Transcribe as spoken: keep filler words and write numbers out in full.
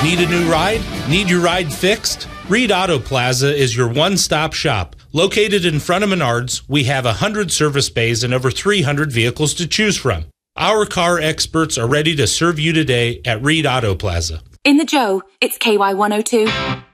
Need a new ride? Need your ride fixed? Reed Auto Plaza is your one-stop shop. Located in front of Menards, we have one hundred service bays and over three hundred vehicles to choose from. Our car experts are ready to serve you today at Reed Auto Plaza. In the Joe, it's K Y one oh two.